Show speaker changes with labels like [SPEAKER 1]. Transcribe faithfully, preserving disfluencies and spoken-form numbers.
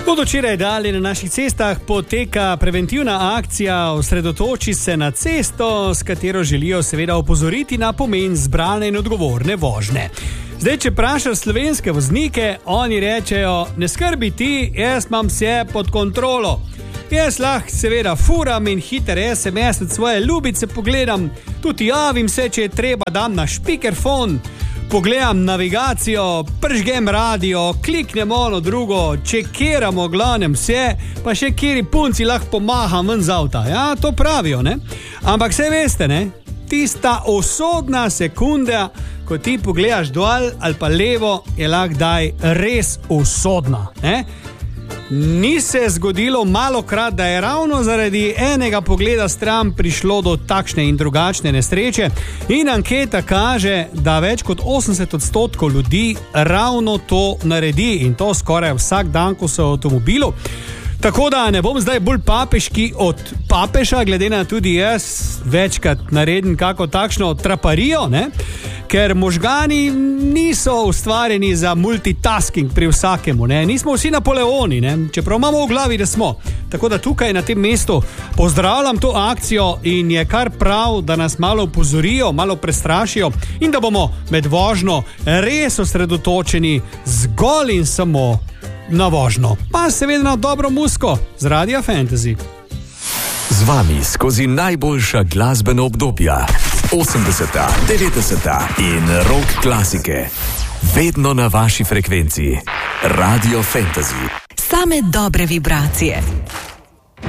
[SPEAKER 1] Od včeraj dalje na naših cestah poteka preventivna akcija Osredotoči se na cesto, s katero želijo seveda opozoriti na pomen zbrane in odgovorne vožnje. Zdaj, če vprašaš slovenske voznike, oni rečejo, ne skrbi ti, jaz imam vse pod kontrolo. Jaz lahko seveda furam in hiter es em es od svoje ljubice pogledam, tudi javim se, če je treba, dam na špikerfon, pogledam navigacijo, pržgem radio, kliknem ono drugo, čekiramo glavnem vse, pa še kjeri punci lahko pomaham ven z avta. Ja, to pravijo, ne? Ampak vse veste, ne? Tista usodna sekunda, ko ti pogledaš dol ali pa levo, je lahko daj res usodna, ne? Ni se zgodilo malokrat, da je ravno zaradi enega pogleda stran prišlo do takšne in drugačne nesreče in anketa kaže, da več kot osemdeset odstotkov ljudi ravno to naredi in to skoraj vsak dan, ko so v avtomobilu. Tako da ne bom zdaj bolj papeški od papeža, glede na tudi jaz večkrat naredim kako takšno traparijo, ne? Ker možgani niso ustvarjeni za multitasking pri vsakemu, ne? Nismo vsi Napoleoni, ne? Čeprav imamo v glavi, da smo. Tako da tukaj na tem mestu pozdravljam to akcijo in je kar prav, da nas malo upozorijo, malo prestrašijo in da bomo med vožnjo res osredotočeni zgolj in samo na vožnjo. Pa seveda na dobro muziko z Radia Fantasy.
[SPEAKER 2] Z vami skozi najboljša glasbena obdobja. osemdeseta, devetdeseta in rock klasike. Vedno na vaši frekvenciji. Radio Fantasy.
[SPEAKER 3] Same dobre vibracije.